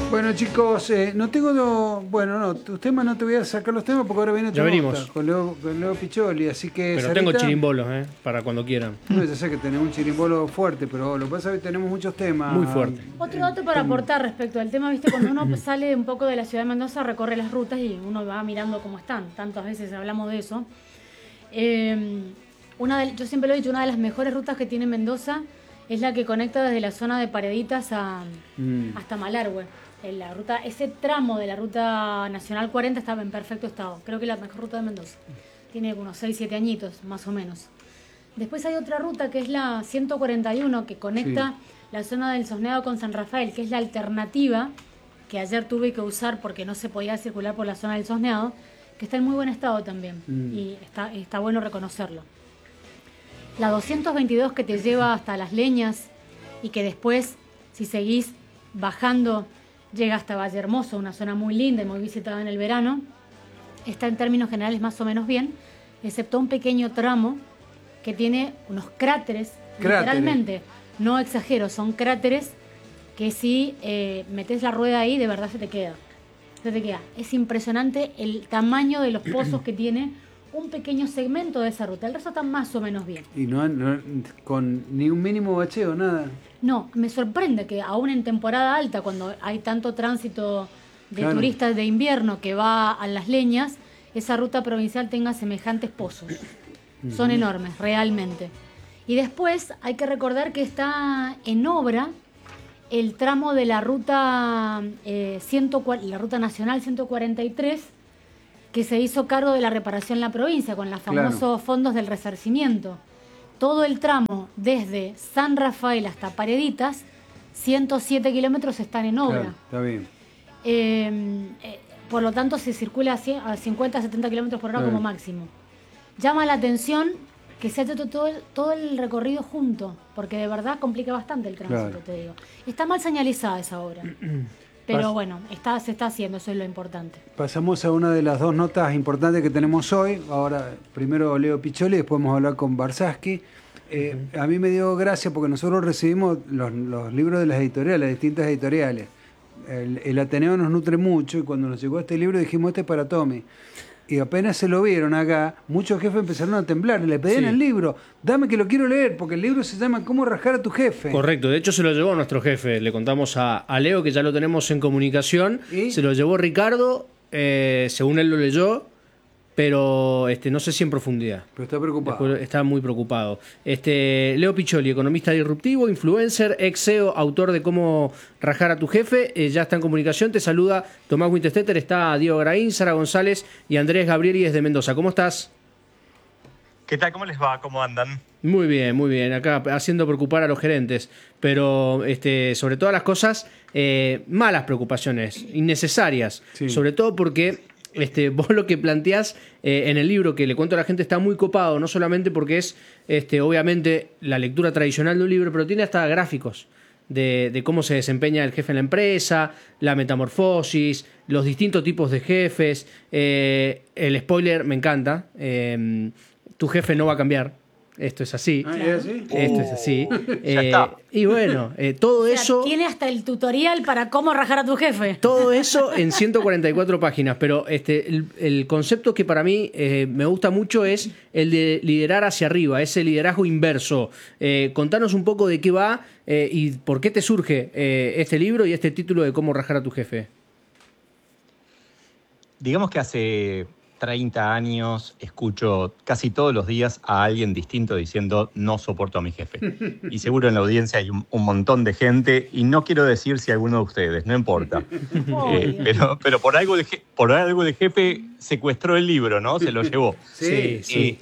Bueno, chicos, no tengo... tus temas no te voy a sacar los temas porque ahora viene Ya venimos. con Leo Piccioli, así que... Pero Sarita, tengo chirimbolos, para cuando quieran. No, ya sé que tenemos un chirimbolo fuerte, pero lo que pasa es que tenemos muchos temas. Muy fuerte. Otro dato para aportar respecto al tema, viste, cuando uno sale un poco de la ciudad de Mendoza, recorre las rutas y uno va mirando cómo están. Tantas veces hablamos de eso. Yo siempre lo he dicho, una de las mejores rutas que tiene Mendoza es la que conecta desde la zona de Pareditas hasta Malargüe. Ese tramo de la ruta Nacional 40 estaba en perfecto estado. Creo que es la mejor ruta de Mendoza. Tiene unos 6-7 añitos, más o menos. Después hay otra ruta que es la 141 que conecta la zona del Sosneado con San Rafael, que es la alternativa que ayer tuve que usar porque no se podía circular por la zona del Sosneado, que está en muy buen estado también y está bueno reconocerlo. La 222 que te lleva hasta Las Leñas y que después, si seguís bajando, llega hasta Valle Hermoso, una zona muy linda y muy visitada en el verano, está en términos generales más o menos bien, excepto un pequeño tramo que tiene unos cráteres, literalmente, no exagero, son cráteres que si metes la rueda ahí, de verdad se te queda. Es impresionante el tamaño de los pozos que tiene un pequeño segmento de esa ruta. El resto está más o menos bien. Y no con ni un mínimo bacheo, nada. No, me sorprende que aún en temporada alta, cuando hay tanto tránsito de turistas de invierno que va a Las Leñas, esa ruta provincial tenga semejantes pozos. Son enormes, realmente. Y después hay que recordar que está en obra el tramo de la ruta, la ruta nacional 143, que se hizo cargo de la reparación en la provincia con los famosos fondos del resarcimiento. Todo el tramo desde San Rafael hasta Pareditas, 107 kilómetros están en obra. Claro, está bien. Por lo tanto, se circula a 50-70 kilómetros por hora como máximo. Llama la atención que se ha hecho todo el recorrido junto, porque de verdad complica bastante el tránsito, te digo. Está mal señalizada esa obra. Pero bueno, se está haciendo, eso es lo importante. Pasamos a una de las dos notas importantes que tenemos hoy. Ahora, primero Leo Piccioli, después vamos a hablar con Barsaski. A mí me dio gracia porque nosotros recibimos los libros de las editoriales, las distintas editoriales. El Ateneo nos nutre mucho y cuando nos llegó este libro dijimos, este es para Tommy. Y apenas se lo vieron acá, muchos jefes empezaron a temblar, le pedían el libro, dame que lo quiero leer, porque el libro se llama ¿Cómo rajar a tu jefe? Correcto, de hecho se lo llevó nuestro jefe, le contamos a Leo que ya lo tenemos en comunicación, se lo llevó Ricardo, según él lo leyó, pero no sé si en profundidad. Pero está preocupado. Después está muy preocupado. Leo Piccioli, economista disruptivo, influencer, ex CEO, autor de Cómo rajar a tu jefe, ya está en comunicación. Te saluda Tomás Winterstetter, está Diego Graín, Sara González y Andrés Gabrieli desde Mendoza. ¿Cómo estás? ¿Qué tal? ¿Cómo les va? ¿Cómo andan? Muy bien, muy bien. Acá haciendo preocupar a los gerentes. Pero sobre todas las cosas, malas preocupaciones, innecesarias. Sí. Sobre todo porque... vos lo que planteás en el libro que le cuento a la gente está muy copado, no solamente porque es obviamente la lectura tradicional de un libro, pero tiene hasta gráficos de cómo se desempeña el jefe en la empresa, la metamorfosis, los distintos tipos de jefes. El spoiler me encanta, tu jefe no va a cambiar. Esto es así. ¿Es así? Esto es así. Ya está. Y bueno, todo eso... Tiene hasta el tutorial para cómo rajar a tu jefe. Todo eso en 144 páginas. Pero el concepto que para mí me gusta mucho es el de liderar hacia arriba, ese liderazgo inverso. Contanos un poco de qué va y por qué te surge este libro y este título de Cómo rajar a tu jefe. Digamos que hace 30 años escucho casi todos los días a alguien distinto diciendo no soporto a mi jefe. Y seguro en la audiencia hay un montón de gente y no quiero decir si alguno de ustedes, no importa. Pero por algo el jefe secuestró el libro, ¿no? Se lo llevó. Sí.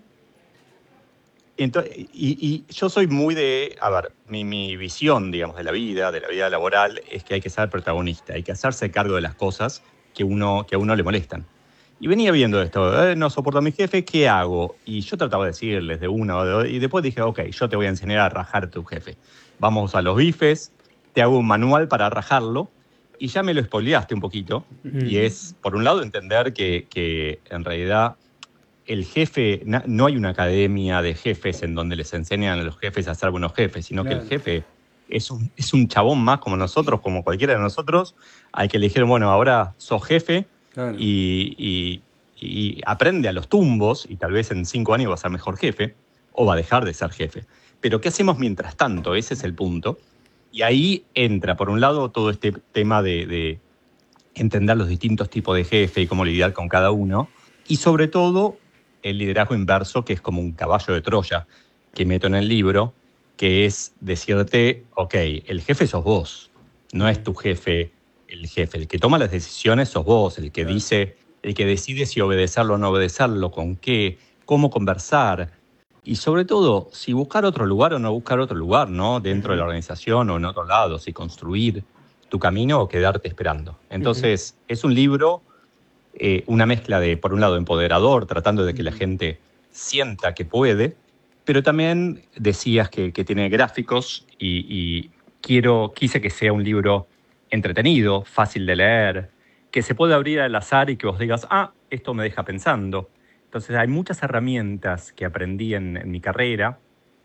Y yo soy muy de... A ver, mi visión, digamos, de la vida laboral es que hay que ser protagonista, hay que hacerse cargo de las cosas que a uno le molestan. Y venía viendo esto, no soporto a mi jefe, ¿qué hago? Y yo trataba de decirles de una o de otra, y después dije, ok, yo te voy a enseñar a rajar a tu jefe. Vamos a los bifes, te hago un manual para rajarlo, y ya me lo spoileaste un poquito. Y es, por un lado, entender que en realidad el jefe, no hay una academia de jefes en donde les enseñan a los jefes a ser buenos jefes, sino que el jefe es un chabón más como nosotros, como cualquiera de nosotros, al que le dijeron, bueno, ahora sos jefe, claro, y aprende a los tumbos, y tal vez en 5 años va a ser mejor jefe, o va a dejar de ser jefe. Pero ¿qué hacemos mientras tanto? Ese es el punto. Y ahí entra, por un lado, todo este tema de entender los distintos tipos de jefe y cómo lidiar con cada uno, y sobre todo el liderazgo inverso, que es como un caballo de Troya que meto en el libro, que es decirte, ok, el jefe sos vos, no es tu jefe el que toma las decisiones sos vos, el que dice, el que decide si obedecerlo o no obedecerlo, con qué, cómo conversar, y sobre todo, si buscar otro lugar o no buscar otro lugar, ¿no? Dentro de la organización o en otro lado, si construir tu camino o quedarte esperando. Entonces, es un libro, una mezcla de, por un lado, empoderador, tratando de que la gente sienta que puede, pero también decías que tiene gráficos y quise que sea un libro entretenido, fácil de leer, que se pueda abrir al azar y que vos digas, esto me deja pensando. Entonces hay muchas herramientas que aprendí en mi carrera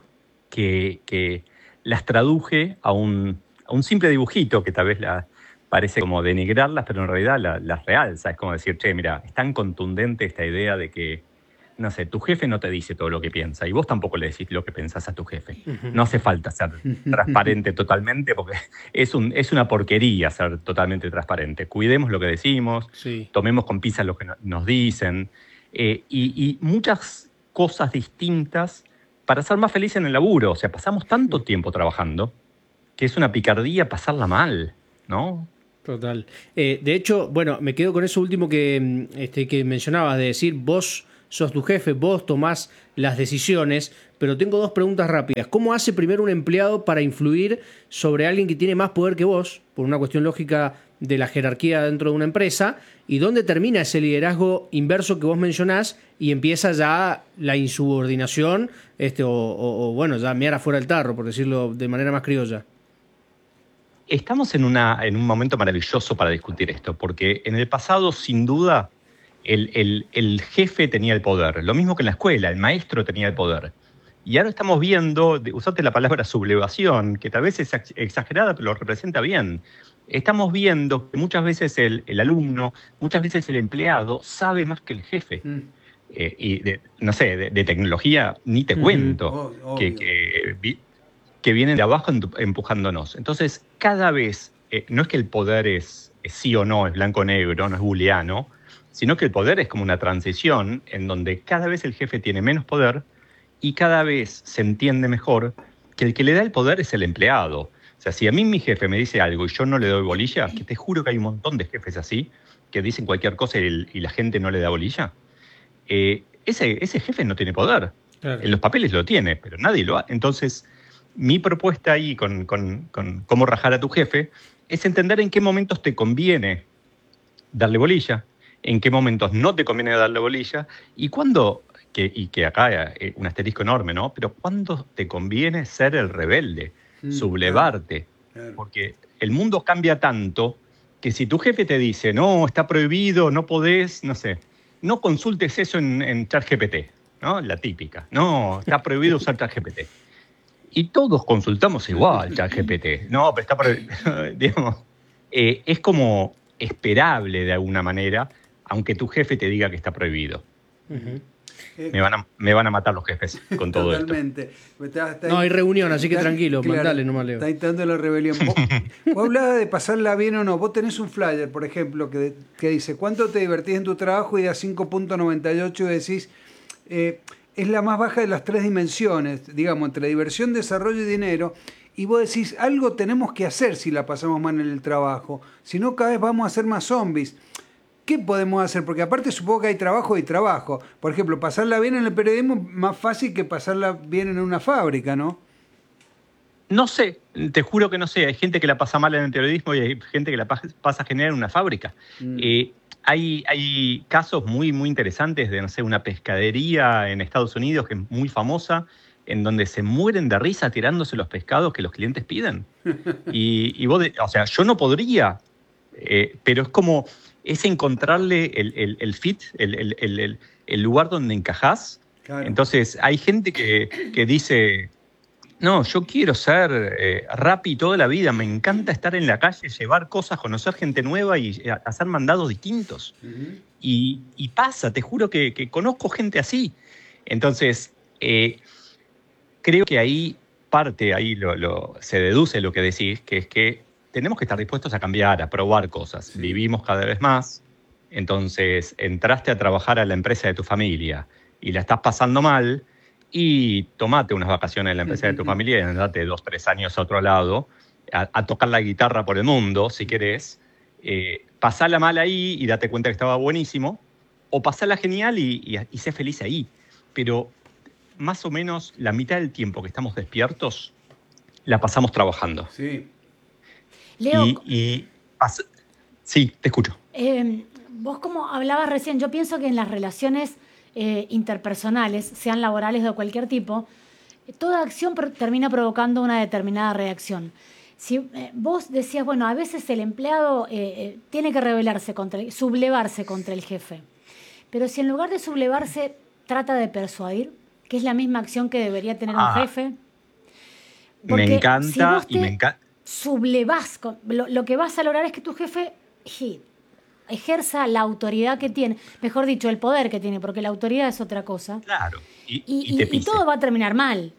que las traduje a un simple dibujito que tal vez parece como denigrarlas, pero en realidad las realza. Es como decir, che, mira, es tan contundente esta idea de que, no sé, tu jefe no te dice todo lo que piensa y vos tampoco le decís lo que pensás a tu jefe. No hace falta ser transparente totalmente porque es una porquería ser totalmente transparente. Cuidemos lo que decimos, sí, tomemos con pinzas lo que nos dicen y muchas cosas distintas para ser más felices en el laburo. O sea, pasamos tanto tiempo trabajando que es una picardía pasarla mal, ¿no? Total. De hecho, bueno, me quedo con eso último que mencionabas, de decir, vos sos tu jefe, vos tomás las decisiones, pero tengo 2 preguntas rápidas. ¿Cómo hace primero un empleado para influir sobre alguien que tiene más poder que vos, por una cuestión lógica de la jerarquía dentro de una empresa? ¿Y dónde termina ese liderazgo inverso que vos mencionás y empieza ya la insubordinación o bueno, ya mear afuera del tarro, por decirlo de manera más criolla? Estamos en un momento maravilloso para discutir esto, porque en el pasado, sin duda, el jefe tenía el poder. Lo mismo que en la escuela, el maestro tenía el poder. Y ahora estamos viendo, usaste la palabra sublevación, que tal vez es exagerada, pero lo representa bien. Estamos viendo que muchas veces el alumno, muchas veces el empleado, sabe más que el jefe. Y de tecnología ni te cuento, que vienen de abajo empujándonos. Entonces, cada vez, no es que el poder es sí o no, es blanco o negro, no es booleano, sino que el poder es como una transición en donde cada vez el jefe tiene menos poder y cada vez se entiende mejor que el que le da el poder es el empleado. O sea, si a mí mi jefe me dice algo y yo no le doy bolilla, que te juro que hay un montón de jefes así, que dicen cualquier cosa y la gente no le da bolilla, ese jefe no tiene poder. Claro. En los papeles lo tiene, pero nadie lo ha. Entonces, mi propuesta ahí con cómo rajar a tu jefe es entender en qué momentos te conviene darle bolilla, en qué momentos no te conviene darle bolilla y cuándo, que acá hay un asterisco enorme, ¿no? Pero cuándo te conviene ser el rebelde, sublevarte. Claro. Porque el mundo cambia tanto que si tu jefe te dice, no, está prohibido, no podés, no sé, no consultes eso en ChatGPT, ¿no? La típica. No, está prohibido usar ChatGPT. Y todos consultamos igual ChatGPT. No, pero está prohibido. Digamos, es como esperable de alguna manera, aunque tu jefe te diga que está prohibido. Uh-huh. Me van a matar los jefes con todo totalmente. Esto. No hay reunión, así que tranquilo, claro, mandale nomás, Leo. Está intentando la rebelión. Vos hablabas de pasarla bien o no. Vos tenés un flyer, por ejemplo, que dice ¿cuánto te divertís en tu trabajo? Y da 5.98 y decís es la más baja de las 3 dimensiones, digamos, entre diversión, desarrollo y dinero. Y vos decís, algo tenemos que hacer si la pasamos mal en el trabajo. Si no, cada vez vamos a ser más zombies. ¿Qué podemos hacer? Porque aparte supongo que hay trabajo y trabajo. Por ejemplo, pasarla bien en el periodismo es más fácil que pasarla bien en una fábrica, ¿no? No sé, te juro que no sé. Hay gente que la pasa mal en el periodismo y hay gente que la pasa genial en una fábrica. Hay casos muy, muy interesantes de, no sé, una pescadería en Estados Unidos que es muy famosa, en donde se mueren de risa tirándose los pescados que los clientes piden. Y vos, o sea, yo no podría, pero es como... es encontrarle el fit, el lugar donde encajás. Claro. Entonces, hay gente que dice, No, yo quiero ser Rappi toda la vida. Me encanta estar en la calle, llevar cosas, conocer gente nueva y hacer mandados distintos. Uh-huh. Y pasa, te juro que conozco gente así. Entonces, creo que ahí se deduce lo que decís, que es que tenemos que estar dispuestos a cambiar, a probar cosas. Sí. Vivimos cada vez más. Entonces, entraste a trabajar a la empresa de tu familia y la estás pasando mal, y tomate unas vacaciones en la empresa de tu familia y andate 2-3 años a otro lado a tocar la guitarra por el mundo, si querés. Pasala mal ahí y date cuenta que estaba buenísimo, o pasala genial y sé feliz ahí. Pero más o menos la mitad del tiempo que estamos despiertos la pasamos trabajando. Sí. Leo, sí, te escucho. Vos como hablabas recién, yo pienso que en las relaciones interpersonales, sean laborales de cualquier tipo, toda acción termina provocando una determinada reacción. Si vos decías, bueno, a veces el empleado tiene que sublevarse contra el jefe, pero si en lugar de sublevarse trata de persuadir, que es la misma acción que debería tener un jefe. Porque me encanta si vos te sublevás, lo que vas a lograr es que tu jefe ejerza la autoridad que tiene, mejor dicho, el poder que tiene, porque la autoridad es otra cosa. Claro. Y todo va a terminar mal.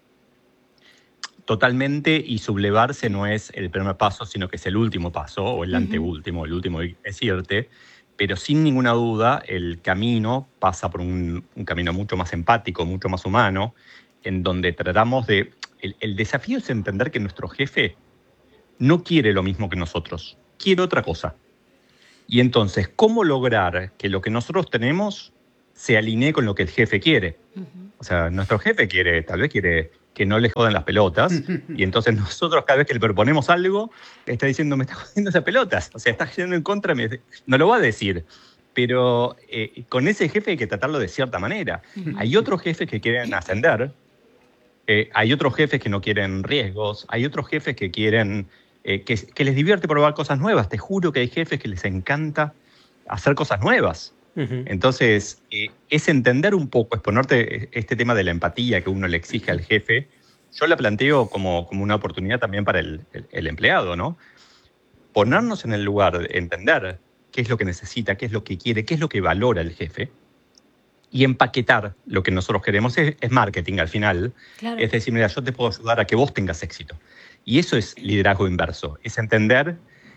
Totalmente, y sublevarse no es el primer paso, sino que es el último paso, o el anteúltimo, el último es irte, pero sin ninguna duda el camino pasa por un camino mucho más empático, mucho más humano, en donde tratamos de... El desafío es entender que nuestro jefe no quiere lo mismo que nosotros, quiere otra cosa. Y entonces, ¿cómo lograr que lo que nosotros tenemos se alinee con lo que el jefe quiere? Uh-huh. O sea, nuestro jefe tal vez quiere que no le jodan las pelotas, y entonces nosotros cada vez que le proponemos algo, está diciendo, me está jodiendo esas pelotas, o sea, está yendo en contra, no lo va a decir, pero con ese jefe hay que tratarlo de cierta manera. Uh-huh. Hay otros jefes que quieren ascender, hay otros jefes que no quieren riesgos, hay otros jefes que quieren... que les divierte probar cosas nuevas. Te juro que hay jefes que les encanta hacer cosas nuevas. Uh-huh. Entonces, es entender un poco, es ponerte este tema de la empatía que uno le exige al jefe. Yo la planteo como una oportunidad también para el empleado, ¿no? Ponernos en el lugar de entender qué es lo que necesita, qué es lo que quiere, qué es lo que valora el jefe, y empaquetar lo que nosotros queremos. Es marketing al final. Claro. Es decir, mira, yo te puedo ayudar a que vos tengas éxito. Y eso es liderazgo inverso, es entender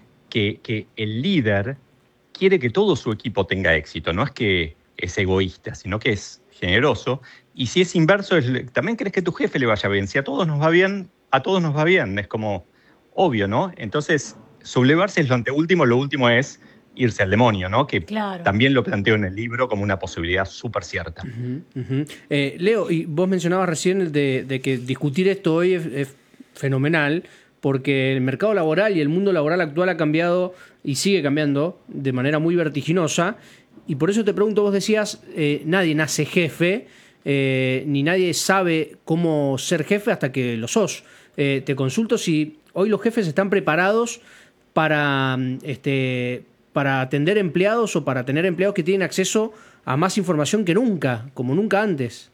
que el líder quiere que todo su equipo tenga éxito, no es que es egoísta, sino que es generoso. Y si es inverso, también querés que tu jefe le vaya bien. Si a todos nos va bien, es como obvio, ¿no? Entonces, sublevarse es lo anteúltimo, lo último es irse al demonio, ¿no? Que claro. También lo planteo en el libro como una posibilidad súper cierta. Uh-huh, uh-huh. Leo, y vos mencionabas recién de que discutir esto hoy es fenomenal, porque el mercado laboral y el mundo laboral actual ha cambiado y sigue cambiando de manera muy vertiginosa, y por eso te pregunto, vos decías, nadie nace jefe, ni nadie sabe cómo ser jefe hasta que lo sos. Te consulto si hoy los jefes están preparados para atender empleados o para tener empleados que tienen acceso a más información que nunca, como nunca antes.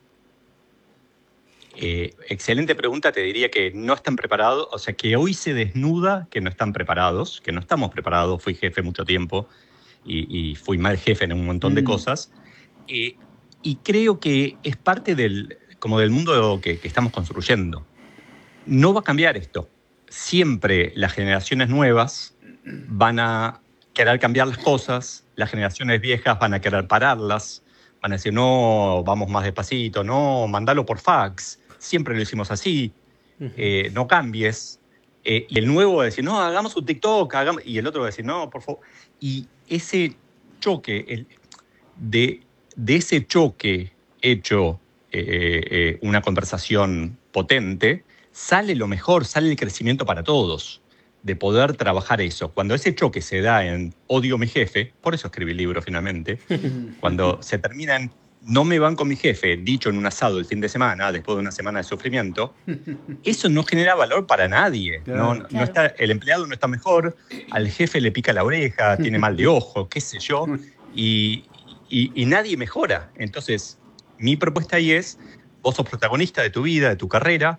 Excelente pregunta, te diría que no están preparados, o sea que hoy se desnuda que no están preparados, que no estamos preparados. Fui jefe mucho tiempo y fui mal jefe en un montón de cosas, y creo que es parte del mundo que estamos construyendo. No va a cambiar esto. Siempre las generaciones nuevas van a querer cambiar las cosas, las generaciones viejas van a querer pararlas, van a decir, no, vamos más despacito, no, mandalo por fax, siempre lo hicimos así, no cambies. Y el nuevo va a decir, no, hagamos un TikTok, y el otro va a decir, no, por favor. Y ese choque, de ese choque hecho una conversación potente, sale lo mejor, sale el crecimiento para todos, de poder trabajar eso. Cuando ese choque se da en odio a mi jefe, por eso escribí el libro finalmente, cuando se termina en no me van con mi jefe, dicho en un asado el fin de semana, después de una semana de sufrimiento, eso no genera valor para nadie. Claro. No está, el empleado no está mejor, al jefe le pica la oreja, tiene mal de ojo, qué sé yo, y nadie mejora. Entonces, mi propuesta ahí es, vos sos protagonista de tu vida, de tu carrera,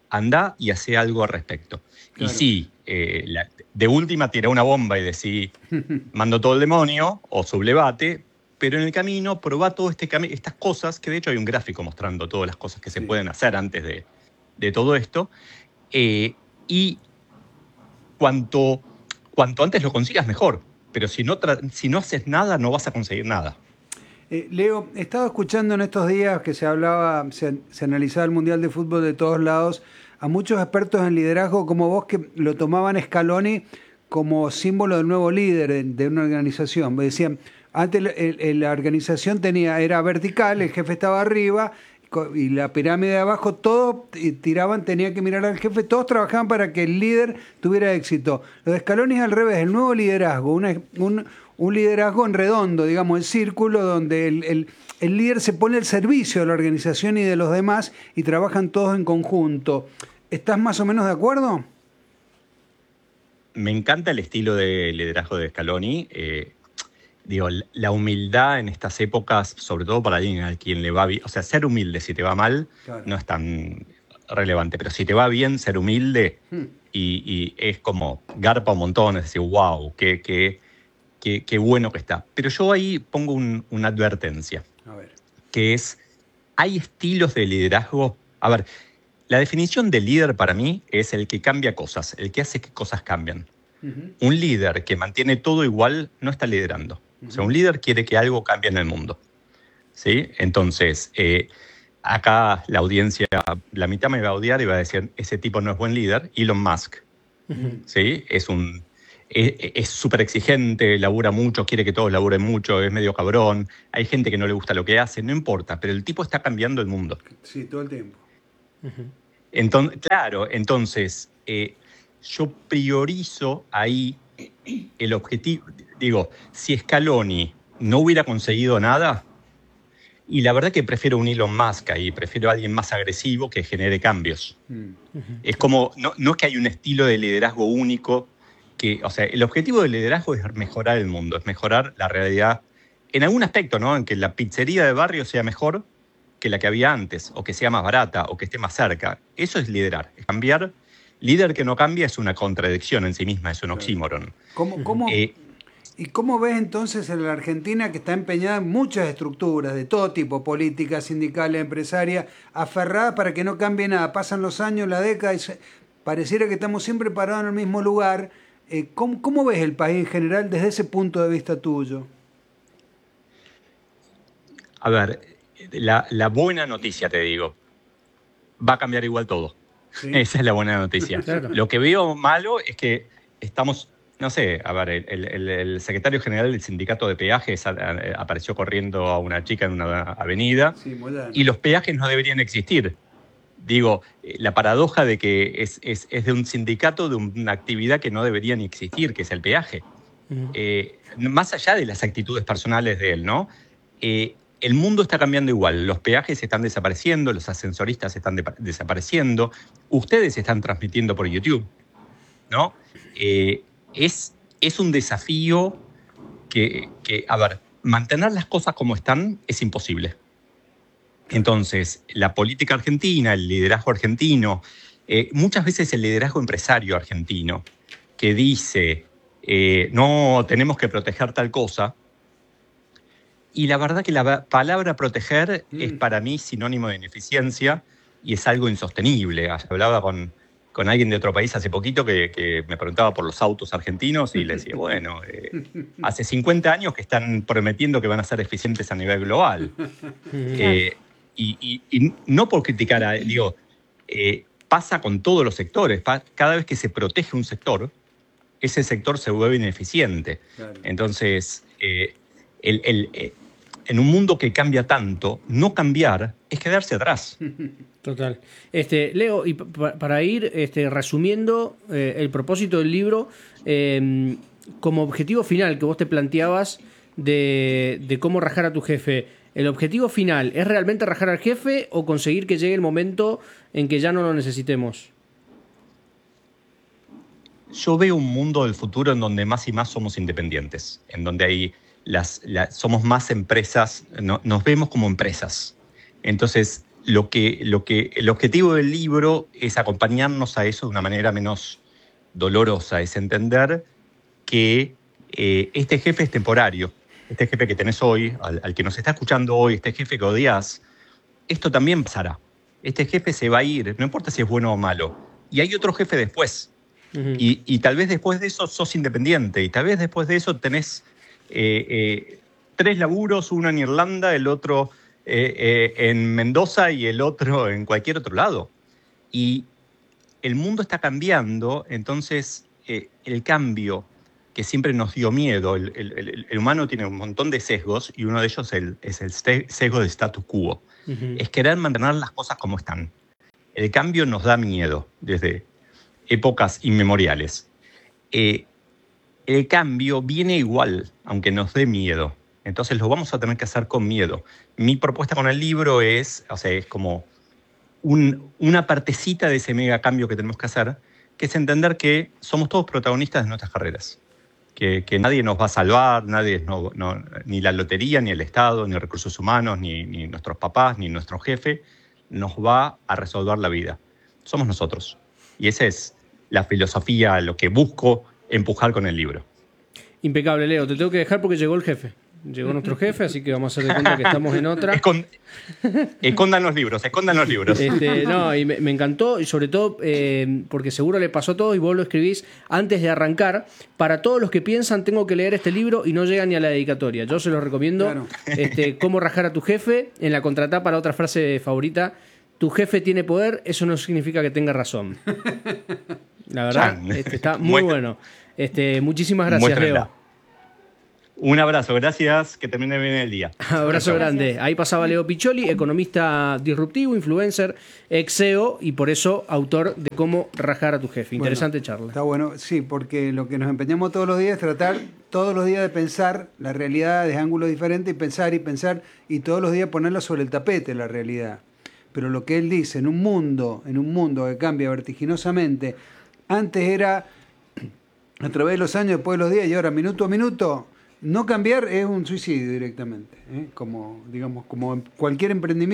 anda y hace algo al respecto. Claro. Y sí, de última tira una bomba y decís, mando todo el demonio o sublevate, pero en el camino probá todo estas cosas, que de hecho hay un gráfico mostrando todas las cosas que se pueden hacer antes de todo esto, y cuanto antes lo consigas mejor, pero si no haces nada no vas a conseguir nada. Leo, he estado escuchando en estos días que se analizaba el Mundial de Fútbol de todos lados, a muchos expertos en liderazgo como vos que lo tomaban Scaloni como símbolo del nuevo líder de una organización. Me decían, antes la organización era vertical, el jefe estaba arriba y la pirámide de abajo, todos tiraban, tenían que mirar al jefe, todos trabajaban para que el líder tuviera éxito. Lo de Scaloni es al revés, el nuevo liderazgo, un liderazgo en redondo, digamos, en círculo, donde el líder se pone al servicio de la organización y de los demás y trabajan todos en conjunto. ¿Estás más o menos de acuerdo? Me encanta el estilo de liderazgo de Scaloni. La humildad en estas épocas, sobre todo para alguien a quien le va bien, o sea, ser humilde si te va mal, claro, no es tan relevante, pero si te va bien, ser humilde y es como garpa un montón, es decir, wow, qué bueno que está. Pero yo ahí pongo una advertencia, que es, hay estilos de liderazgo. A ver, la definición de líder para mí es el que cambia cosas, el que hace que cosas cambien. Un líder que mantiene todo igual no está liderando. O sea, un líder quiere que algo cambie en el mundo, ¿sí? Entonces, acá la audiencia, la mitad me va a odiar y va a decir, ese tipo no es buen líder. Elon Musk, ¿sí? Es súper exigente, labura mucho, quiere que todos laburen mucho, es medio cabrón. Hay gente que no le gusta lo que hace, no importa, pero el tipo está cambiando el mundo. Sí, todo el tiempo. Entonces, yo priorizo ahí el objetivo. Digo, si Scaloni no hubiera conseguido nada, y la verdad que prefiero un Elon Musk ahí, prefiero a alguien más agresivo que genere cambios. Es como, no es que hay un estilo de liderazgo único, o sea, el objetivo del liderazgo es mejorar el mundo, es mejorar la realidad en algún aspecto, ¿no? En que la pizzería de barrio sea mejor que la que había antes, o que sea más barata, o que esté más cerca. Eso es liderar, es cambiar. Líder que no cambia es una contradicción en sí misma, es un oxímoron. ¿Y cómo ves entonces en la Argentina, que está empeñada en muchas estructuras de todo tipo, políticas, sindicales, empresarias, aferrada para que no cambie nada? Pasan los años, la década, y pareciera que estamos siempre parados en el mismo lugar. ¿Cómo ves el país en general desde ese punto de vista tuyo? A ver, la buena noticia, te digo, va a cambiar igual todo. ¿Sí? Esa es la buena noticia. Claro. Lo que veo malo es que estamos, no sé, a ver, el secretario general del sindicato de peajes apareció corriendo a una chica en una avenida, y los peajes no deberían existir. Digo, la paradoja de que es de un sindicato de una actividad que no debería ni existir, que es el peaje. Más allá de las actitudes personales de él, ¿no? El mundo está cambiando igual. Los peajes están desapareciendo, los ascensoristas están desapareciendo, ustedes están transmitiendo por YouTube, ¿no? Es un desafío que, a ver, mantener las cosas como están es imposible. Entonces, la política argentina, el liderazgo argentino, muchas veces el liderazgo empresario argentino, que dice, no, tenemos que proteger tal cosa, y la verdad que la palabra proteger es para mí sinónimo de ineficiencia y es algo insostenible. Hablaba con alguien de otro país hace poquito que me preguntaba por los autos argentinos y le decía, bueno, hace 50 años que están prometiendo que van a ser eficientes a nivel global. Y no por criticar, pasa con todos los sectores. Cada vez que se protege un sector, ese sector se vuelve ineficiente. Claro. Entonces, en un mundo que cambia tanto, no cambiar es quedarse atrás. Total. Leo, y para ir resumiendo el propósito del libro, como objetivo final que vos te planteabas de cómo rajar a tu jefe, ¿el objetivo final es realmente rajar al jefe o conseguir que llegue el momento en que ya no lo necesitemos? Yo veo un mundo del futuro en donde más y más somos independientes, en donde hay somos más empresas, nos vemos como empresas. Entonces, el objetivo del libro es acompañarnos a eso de una manera menos dolorosa, es entender que este jefe es temporario, este jefe que tenés hoy, al que nos está escuchando hoy, este jefe que odias, esto también pasará. Este jefe se va a ir, no importa si es bueno o malo. Y hay otro jefe después. Uh-huh. Y tal vez después de eso sos independiente. Y tal vez después de eso tenés 3 laburos, uno en Irlanda, el otro en Mendoza y el otro en cualquier otro lado. Y el mundo está cambiando, entonces el cambio que siempre nos dio miedo, el humano tiene un montón de sesgos y uno de ellos es el sesgo del status quo. Uh-huh. Es querer mantener las cosas como están. El cambio nos da miedo desde épocas inmemoriales. El cambio viene igual, aunque nos dé miedo. Entonces lo vamos a tener que hacer con miedo. Mi propuesta con el libro es como una partecita de ese mega cambio que tenemos que hacer, que es entender que somos todos protagonistas de nuestras carreras. Que nadie nos va a salvar, ni la lotería, ni el Estado, ni recursos humanos, ni nuestros papás, ni nuestro jefe, nos va a resolver la vida. Somos nosotros. Y esa es la filosofía, lo que busco empujar con el libro. Impecable, Leo. Te tengo que dejar porque llegó el jefe. Llegó nuestro jefe, así que vamos a hacer de cuenta que estamos en otra. Escondan los libros. No, y me encantó, y sobre todo porque seguro le pasó a todos y vos lo escribís antes de arrancar. Para todos los que piensan, tengo que leer este libro y no llegan ni a la dedicatoria. Yo se los recomiendo. Claro. Cómo rajar a tu jefe. En la contratapa, la otra frase favorita: tu jefe tiene poder, eso no significa que tenga razón. La verdad, está muy bueno. Muchísimas gracias, Muéstrenla. Leo. Un abrazo, gracias, que termine bien el día. Abrazo grande. Ahí pasaba Leo Piccioli, economista disruptivo, influencer, ex CEO y por eso autor de Cómo rajar a tu jefe. Interesante charla. Está bueno, sí, porque lo que nos empeñamos todos los días es tratar todos los días de pensar la realidad desde ángulos diferentes y pensar y todos los días ponerla sobre el tapete la realidad. Pero lo que él dice, en un mundo que cambia vertiginosamente, antes era a través de los años, después de los días y ahora minuto a minuto. No cambiar es un suicidio directamente, como en cualquier emprendimiento.